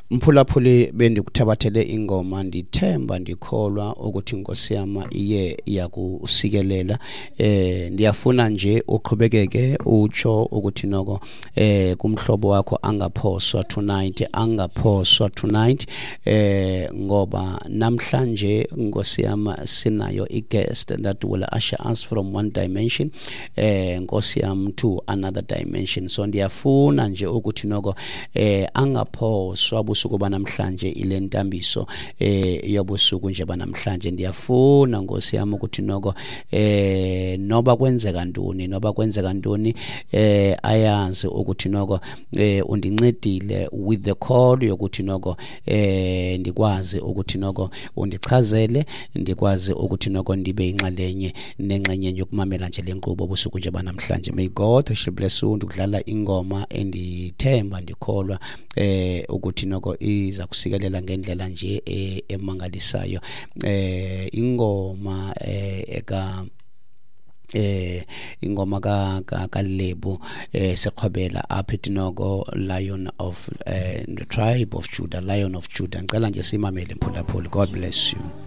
Mphulaphuli bendikuthabathele ingoma ndithemba ndikholwa ukuthi Nkosi yami iye yakusikelela. Ndiyafuna nje uqhubekeke utsho ukuthi noko kumhlobo wakho angaphoswa tonight ngoba namhlanje Nkosi yami sinayo guest that will usher us from one dimension Nkosi yami to another dimension. So ndiyafuna nje ukuthi noko angaphoswa busuku banamhlanje ile ntambiso yobusuku nje banamhlanje. Ndiyafuna Nkosi yami ukuthi noko noba kwenzeka ntoni ayazi ukuthi noko undincedile with the call yokuthi noko ndikwazi ukuthi noko undichazele, ndikwazi ukuthi noko ndibe inxalenye nenxenye yokumamela nje lenkqubo busuku nje banamhlanje. May God bless you ndikudlala ingoma endithemba ndikholwa ukuthi noko iza kusikelela ngendlela nje emangalisayo. Ingoma ingoma ka Lebo seqhobela apha etinogo Lion of the tribe of Judah, Lion of Judah. Ngicela nje simamele Mphulaphuli. God bless you.